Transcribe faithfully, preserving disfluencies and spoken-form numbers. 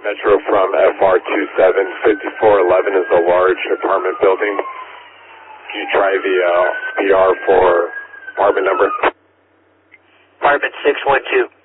Metro from F R two seven, fifty-four eleven is a large apartment building. Can you try the uh, P R for apartment number? Apartment six one two.